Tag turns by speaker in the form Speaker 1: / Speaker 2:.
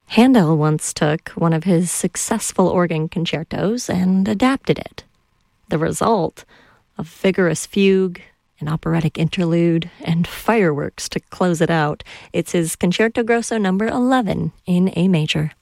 Speaker 1: Handel once took one of his successful organ concertos and adapted it. The result, a vigorous fugue, an operatic interlude, and fireworks to close it out. It's his Concerto Grosso number 11 in A major.